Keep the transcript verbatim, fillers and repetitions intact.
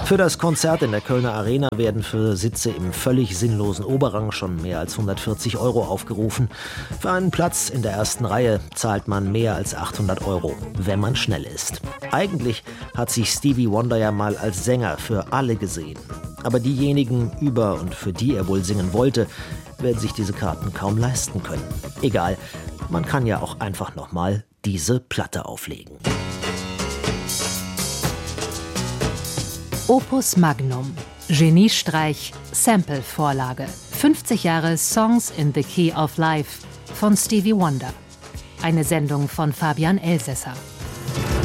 Für das Konzert in der Kölner Arena werden für Sitze im völlig sinnlosen Oberrang schon mehr als hundertvierzig Euro aufgerufen. Für einen Platz in der ersten Reihe zahlt man mehr als achthundert Euro, wenn man schnell ist. Eigentlich hat sich Stevie Wonder ja mal als Sänger für alle gesehen. Aber diejenigen, über und für die er wohl singen wollte, werden sich diese Karten kaum leisten können. Egal, man kann ja auch einfach nochmal diese Platte auflegen. Opus Magnum. Geniestreich, Sample-Vorlage. fünfzig Jahre Songs in the Key of Life von Stevie Wonder. Eine Sendung von Fabian Elsässer.